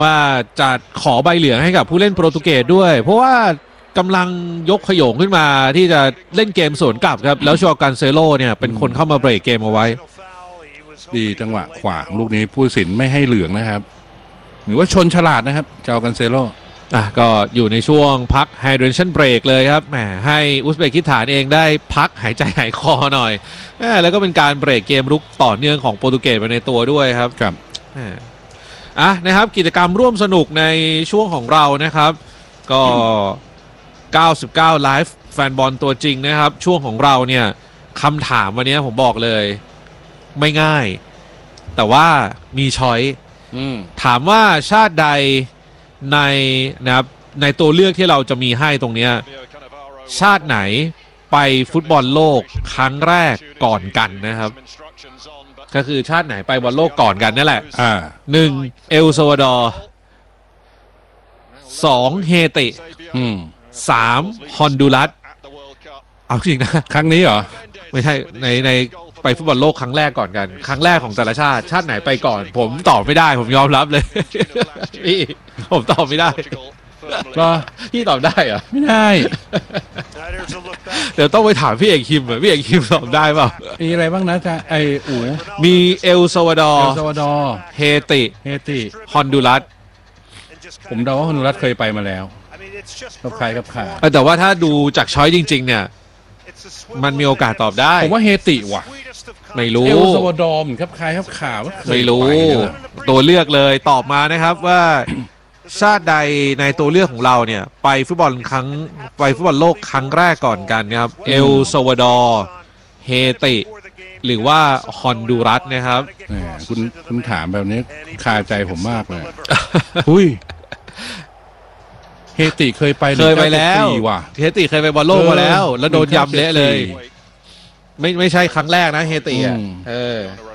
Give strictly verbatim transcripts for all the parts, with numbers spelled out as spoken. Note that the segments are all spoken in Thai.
ว่าจะขอใบเหลืองให้กับผู้เล่นโปรตุเกสด้วยเพราะว่ากำลังยกขโยงขึ้นมาที่จะเล่นเกมสวนกลับครับแล้วชัวกันเซโลเนี่ยเป็นคนเข้ามาเบรกเกมเอาไว้ดีจังหวะขวางลูกนี้ผู้ตัดสินไม่ให้เหลืองนะครับหรือว่าชนฉลาดนะครับเจ้ากันเซโลอ่ะก็อยู่ในช่วงพักไฮเดรชั่นเบรกเลยครับแหมให้อุซเบกิสถานเองได้พักหายใจหายคอหน่อยแล้วก็เป็นการเบรกเกมรุกต่อเนื่องของโปรตุเกสไปในตัวด้วยครับครับอ่ะนะครับกิจกรรมร่วมสนุกในช่วงของเรานะครับก็เก้าสิบเก้าไลฟ์แฟนบอลตัวจริงนะครับช่วงของเราเนี่ยคำถามวันนี้ผมบอกเลยไม่ง่ายแต่ว่ามีช้อยถามว่าชาติใดในนะครับในตัวเลือกที่เราจะมีให้ตรงนี้ชาติไหนไปฟุตบอลโลกครั้งแรกก่อนกันนะครับก็คือชาติไหนไปบอลโลกก่อนกันนั่นแหละอ่าหนึ่งเอลซัลวาดอร์สองเฮติอืมสามฮอนดูรัสเอาจริงนะครั้งนี้เหรอไม่ใช่ในในไปฟุตบอลโลกครั้งแรกก่อนกันครั้งแรกของแต่ละชาติชาติไหนไปก่อนผมตอบไม่ได้ผมยอมรับเลยพี่ผมตอบไม่ได้ก็พี่ตอบได้เหรอไม่ได้เดี๋ยวต้องไปถามพี่เอกคิมอ่ะพี่เอกคิมตอบได้เปล่ามีอะไรบ้างนะจ๊ะไออูมีเอลซัลวาดอร์เอลซัลวาดอร์เฮติเฮติฮอนดูรัสผมเดาว่าฮอนดูรัสเคยไปมาแล้วกับใครกับขาแต่ว่าถ้าดูจากช้อยจริงๆเนี่ยมันมีโอกาสตอบได้ผมว่าเฮติว่ะไม่รู้เอลซัลวาดอร์ครับใครครับขาไม่รู้ตัวเลือกเลยตอบมานะครับว่าชาติใดในตัวเลือกของเราเนี่ยไปฟุตบอลครั้งไปฟุตบอลโลกครั้งแรกก่อนกันนะครับเอลซัลวาดอร์เฮติหรือว่าฮอนดูรัสนะครับคุณคุณถามแบบนี้คาใจผมมากเลยอุ้ยเฮติเคยไปเคยไปแล้วเฮติเคยไปบอลโลกมาแล้วแล้วโดนยำเละเลยไม่ไม่ใช่ครั้งแรกนะเฮติอ่ะเออ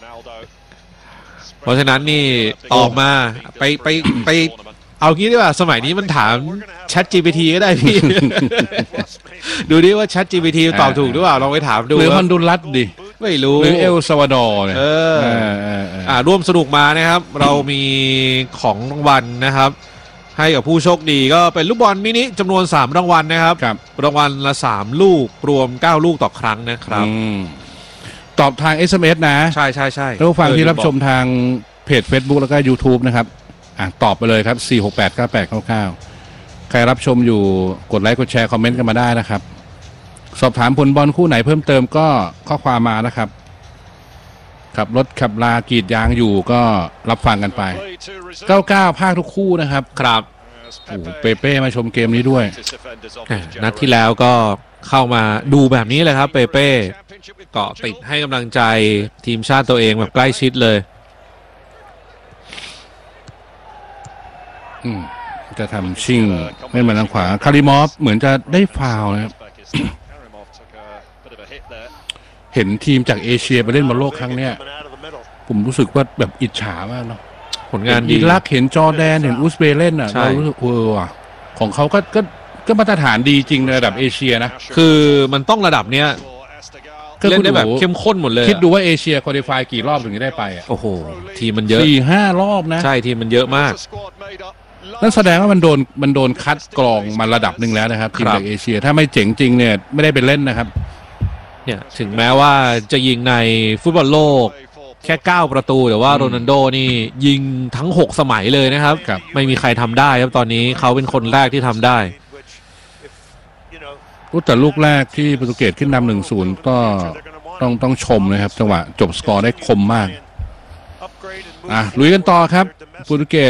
เพราะฉะนั้นนี่ตอบมาไปไปไปเอางี้ดีกว่าสมัยนี้มันถาม Chat จี พี ที ก็ได้พี่ ดูดิว่า Chat จี พี ที ตอบถูกหรือเปล่าลองไปถามดูหรือฮอนดูรัสดิไม่รู้หรือเอลซัลวาดอร์เนี่ยเอออ่าร่วมสนุกมานะครับเรามีของรางวัลนะครับให้กับผู้โชคดีก็เป็นลูกบอลมินิจำนวนสามรางวัลนะครับรางวัลละสามลูกรวมเก้าลูกต่อครั้งนะครับตอบทาง เอส เอ็ม เอส นะใช่ใช่ใช่แล้วฟังที่รับชมทางเพจ Facebook แล้วก็ YouTube นะครับอ่ะตอบไปเลยครับสี่ หก แปด เก้า แปด เก้า เก้าใครรับชมอยู่กดไลค์กดแชร์คอมเมนต์กันมาได้นะครับสอบถามผลบอลคู่ไหนเพิ่มเติมก็ข้อความมานะครับขับรถขับลากรีดยางอยู่ก็รับฟังกันไปเก้าสิบเก้าภาคทุกคู่นะครับครับโอ้เปเป้มาชมเกมนี้ด้วยนัดที่แล้วก็เข้ามาดูแบบนี้เลยครับเปเป้เกาะติดให้กำลังใจทีมชาติตัวเองแบบใกล้ชิดเลยจะทำชิ่งไม่มาทางขวาคาริมอฟเหมือนจะได้ฟาวล์นะครับ เห็นทีมจากเอเชียไปเล่นบอลโลกครั้งเนี้ยผมรู้สึกว่าแบบอิจฉามากเนาะผลงานดีอิรักเห็นจอร์แดนเห็นอุซเบย์เล่นอ่ะเรารู้สึกเออว่ะของเขาก็ก็ก็มาตรฐานดีจริงในระดับเอเชียนะคือมันต้องระดับเนี้ยเล่นได้แบบเข้มข้นหมดเลยคิดดูว่าเอเชียควอลิฟายกี่รอบถึงจะได้ไปอ่ะโอ้โหทีมมันเยอะสี่ห้ารอบนะใช่ทีมมันเยอะมากนั่นแสดงว่ามันโดนมันโดนคัดกรองมาระดับหนึ่งแล้วนะครับทีมจากเอเชียถ้าไม่เจ๋งจริงเนี่ยไม่ได้ไปเล่นนะครับเนี่ยถึงแม้ว่าจะยิงในฟุตบอลโลกแค่เก้าประตูแต่ว่าโรนัลโดนี่ยิงทั้งหกสมัยเลยนะครับไม่มีใครทำได้ครับตอนนี้เขาเป็นคนแรกที่ทำได้แต่ลูกแรกที่โปรตุเกสขึ้นนำหนึ่งศูนย์ก็ต้องต้องชมนะครับจังหวะจบสกอร์ได้คมมากอ่ะลุยกันต่อครับโปรตุเกส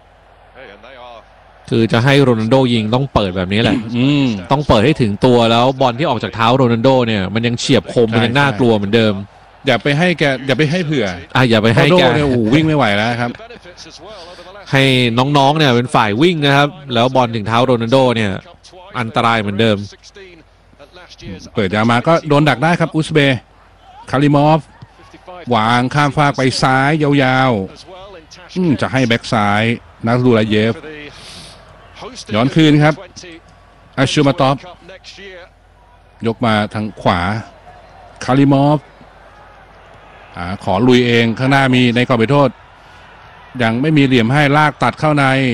คือจะให้โรนัลโดยิงต้องเปิดแบบนี้แหละต้องเปิดให้ถึงตัวแล้วบอลที่ออกจากเท้าโรนัลโดเนี่ยมันยังเฉียบคมมันยังน่ากลัวเหมือนเดิมอย่าไปให้แกอย่าไปให้เผื่ออ่ะอย่าไปให้แกเนี่ยโอ้วิ่งไม่ไหวแล้วครับให้น้องๆเนี่ยเป็นฝ่ายวิ่งนะครับแล้วบอลถึงเท้าโรนัลโดเนี่ยอันตรายเหมือนเดิมเปิดยาวมาก็โดนดักได้ครับอุซเบย์คาริมอฟวางข้ามฟากไปซ้ายยาวๆจะให้แบ็กซ้ายนักดูลาเยฟย้อนคืนครับอาชูมาตอฟยกมาทางขวาคาริมอฟอ่าขอลุยเองข้างหน้ามีในกรอบเขตโทษยังไม่มีเหลี่ยมให้ลากตัดเข้าใน